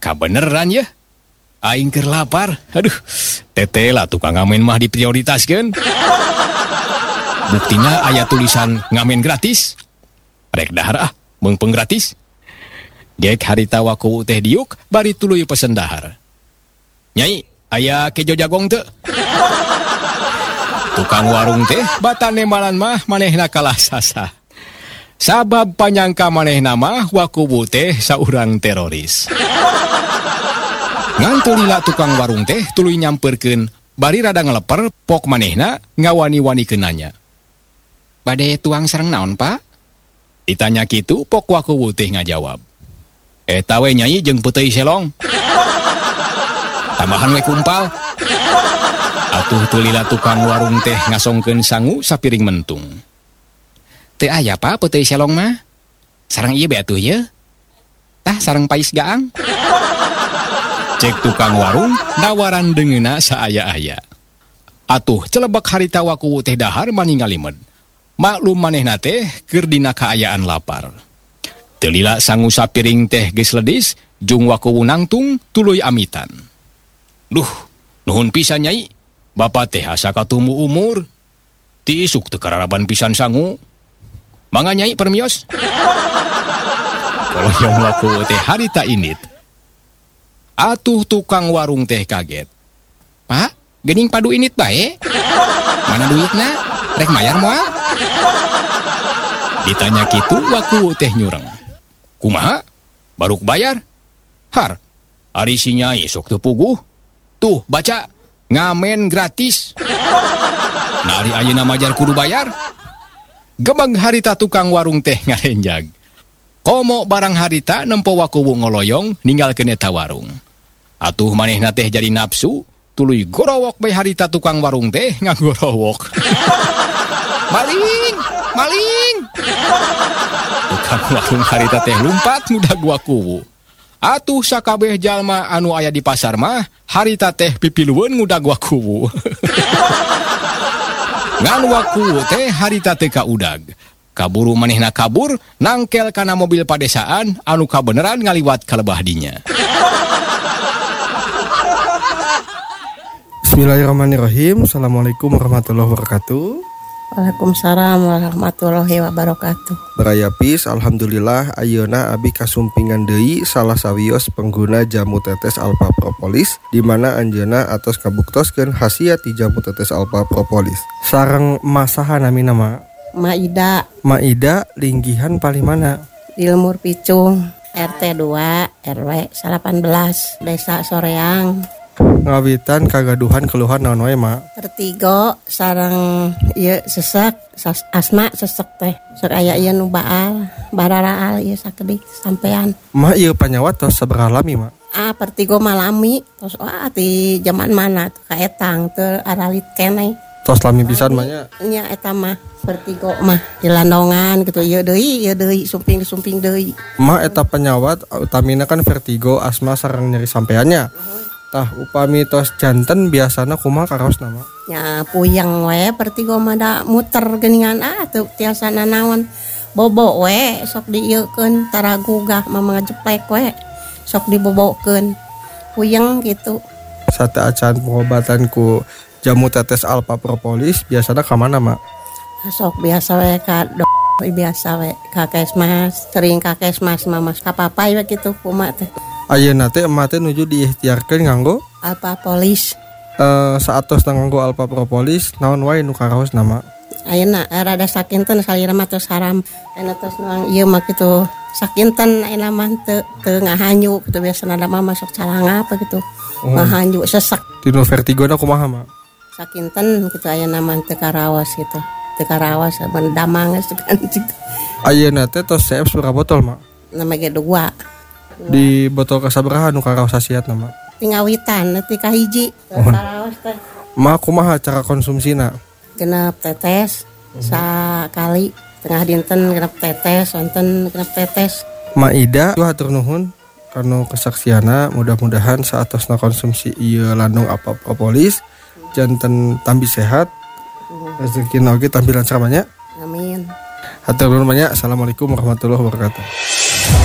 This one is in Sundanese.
Kabeneran ya. Aing keur lapar. Aduh, tete lah tukang ngamen mah diprioritaskeun. Buktinya aya tulisan ngamen gratis. Rek dahar meungpeung gratis. Gek harita waku teh diuk bari tuluy pesen dahar. Nyai, aya kejo jagong teu? Tukang warung teh bata nembalan mah manehna kalah sasa. Sabab panyangka manehna mah waku teh saurang teroris. Ngan tulila tukang warung teh tuluy nyamperkeun bari rada ngeleper pok manehna ngawani-wanikeun nanya. Bade tuang sareng naon, Pak? Ditanya kitu pok waku teh ngajawab. Eta we nyai jeung peuteui selong. Tambahan we kumpal. Atuh tulila tukang warung teh ngasongkeun sangu sapiring mentung. Teu aya Pak peuteui selong mah. Sareng ieu be atuh ye. Tah sareng pais gaang. Cek tukang warung nawaran deungeuna saaya-aya. Atuh celebek harita waku teh dahar maningalimed. Maklum manehna teh keur dina kaayaan lapar. Teu lila sangu sapiring teh geus ledis, jung waku nangtung tuluy amitan. Duh, nuhun pisan nyai. Bapa teh asa katumu umur. Ti isuk teu kararaban pisan sangu. Mangga nyai permios. Koloyong waku teh harita init. Atuh tukang warung teh kaget. Pak, geuning padu init bae. Mana duitna? Rek mayar moal? Ditanya kitu waku teh nyureng. Kumaha? Baruk bayar? Har, ari si nyai sok teu puguh. Tuh, baca. Ngamen gratis. Nari ayeuna majar kudu bayar. Gemeng harita tukang warung teh ngarenjag. Komo barang harita nempo waku ngoloyong ninggalkeun eta warung. Atuh manehna teh jadi nafsu, tuluy gorowok bae harita tukang warung teh ngagorowok. Maling! Maling! Tukang warung harita teh lumpat ngudag waku. Atuh sakabeh jalma anu aya di pasar mah harita teh pipilueun ngudag waku. Ngan waku teh harita teh kaudag. Kaburu manehna kabur nangkel kana mobil padesaan anu kabeneran ngaliwat kalebah dinya. Bismillahirrahmanirrahim. Assalamualaikum warahmatullahi wabarakatuh. Waalaikumsalam warahmatullahi wabarakatuh. Berayapis, alhamdulillah ayeuna abi kasumpingan deui salah sawios pengguna jamu tetes alpha propolis di mana anjeunna atos kabuktoskeun khasiat ti jamu tetes alpha propolis. Sareng masaha nami nama Maida. Maida linggihan paling mana? Ilmur Picung, RT 2 RW 18 Desa Soreang. Ngawitan kagaduhan keluhan naon wae Ma? Vertigo sareng ieu sesek, asma sesek teh. Sok aya ieu nu baal, bararaal ieu sakedik sampean. Ma ieu panyawat tos sabaraha lami Ma? Vertigo malami. Tos ti zaman mana tuh ka etang teu aralit keneh. Tos lami pisan mah nya. Nya eta mah vertigo mah di landongan gitu. Ieu deui sumping deui. Ma eta penyawat utamina kan vertigo, asma sareng nyeri sampeannya. Tah upami tos janten biasana kumaha karaos nama? Ya puyeng we vertigo mah da muter geuningan teu tiasa nanaon. Bobo we sok dieukeun tara gugah mah jeplek we. Sok dibobokeun. Puyeng gitu. Sate acan pengobatan ku jamu tetes alpha propolis biasana ka mana Ma? Sok biasa we ka biasa we ka kesmas, sering ka kesmas mah mas ka papai we kitu kumaha teh. Ayeuna teh emak teh nuju diikhtiarkeun nganggo alpha polis. Saatos nganggo alpha propolis naon wae nu karaos nama? Ayeuna rada sakinten salira mah teu saram. Ena tos nuang ieu mah kitu sakinten ayeuna mah teu ngahanyu kitu biasana da mah masuk calanga apa gitu. Ngahanyu sesek. Dino vertigona kumaha Ma? Sakinten kitu ayeuna mah teu karaos gitu. Teu karaos ban damang geus kan gitu. Ayeuna teh tos CF sabaraha botol Ma? Nama ge 2. Di botol kasabaraha nu karaos hasiat nama? Tinggawitan neuti ka hiji. Karaos teh. Ma kumaha cara konsumsina? Genep tetes sakali tengah dinten genep tetes, sonten genep tetes. Maida hatur nuhun karena kesaksiana, mudah-mudahan saatosna konsumsi ieu landung alpha propolis janten tambi sehat. Rezeki oge tampilan samanya. Amin. Hatur nuhun banyak. Assalamualaikum warahmatullahi wabarakatuh.